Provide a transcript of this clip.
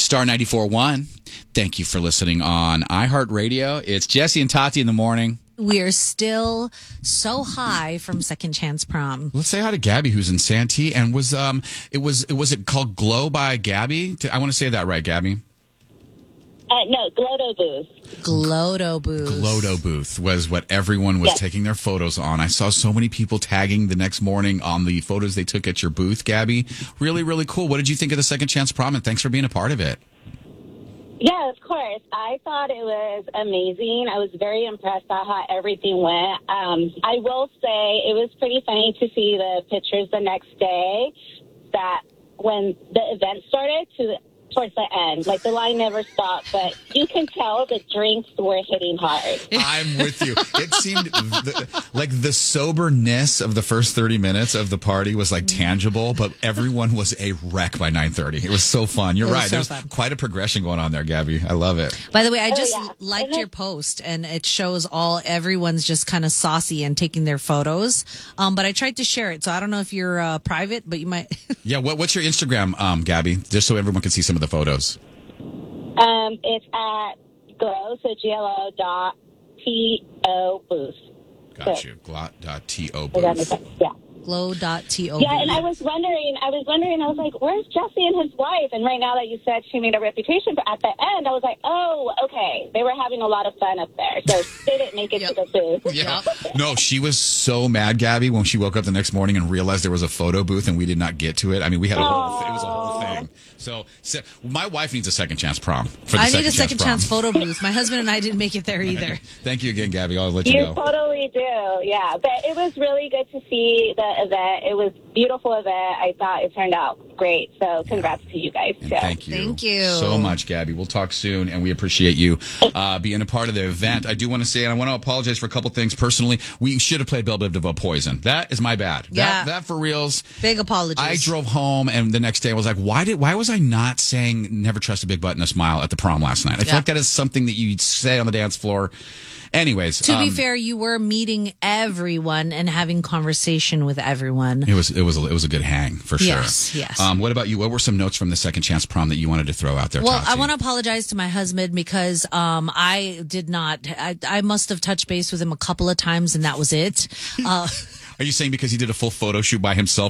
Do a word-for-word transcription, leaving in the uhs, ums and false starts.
Star ninety-four point one. Thank you for listening on iHeartRadio. It's Jesse and Tati in the morning. We are still so high from Second Chance Prom. Let's say hi to Gabby, who's in Santee, and was um, it was it was it called Glow by Gabby? I want to say that right, Gabby. Uh, no, Glodo Booth. Glodo Booth. Glodo Booth was what everyone was yes. taking their photos on. I saw so many people tagging the next morning on the photos they took at your booth, Gabby. Really, really cool. What did you think of the Second Chance Prom? And thanks for being a part of it. Yeah, of course. I thought it was amazing. I was very impressed by how everything went. Um, I will say it was pretty funny to see the pictures the next day that when the event started to towards the end. Like, the line never stopped, but you can tell the drinks were hitting hard. I'm with you. It seemed the, like the soberness of the first thirty minutes of the party was like tangible, but everyone was a wreck by nine thirty. It was so fun. You're right. So There's fun. quite a progression going on there, Gabby. I love it. By the way, I Oh, just yeah. liked And then- your post, and it shows all everyone's just kind of saucy and taking their photos. Um, but I tried to share it, so I don't know if you're uh, private, but you might. Yeah. What, what's your Instagram, um, Gabby? Just so everyone can see some of the photos. Um, it's at Glow, so G L O dot T O Booth. Got So- you. Glot.to Does that make booth. sense? Yeah. Glow.to. Yeah, and I was wondering, I was wondering, I was like, where's Jesse and his wife? And right now that you said she made a reputation, but at the end, I was like, oh, okay. They were having a lot of fun up there, so they didn't make it Yep. to the booth. Yeah. No, she was so mad, Gabby, when she woke up the next morning and realized there was a photo booth and we did not get to it. I mean, we had a whole, it was a whole thing. So, so my wife needs a second chance prom. For the I need a second prom. chance photo booth. My husband and I didn't make it there either. Thank you again, Gabby. I'll let you You go. totally do, yeah. But it was really good to see the event. It was a beautiful event. I thought it turned out great. So congrats to you guys, And too. thank you. Thank you. so much, Gabby. We'll talk soon, and we appreciate you uh, being a part of the event. I do want to say, and I want to apologize for a couple things personally. We should have played Belle Biv DeVoe Poison. That is my bad. Yeah. That, that for reals. Big apologies. I drove home, and the next day I was like, why did why was I not saying never trust a big butt and a smile at the prom last night? I feel Yeah. like that is something that you say on the dance floor. Anyways. To be um, fair, you were meeting everyone and having conversation with everyone. It was it was a, it was a good hang for sure. Yes, yes. Um, what about you? What were some notes from the second chance prom that you wanted to throw out there? Well, Tati? I want to apologize to my husband because um, I did not. I, I must have touched base with him a couple of times, and that was it. Uh, Are you saying because he did a full photo shoot by himself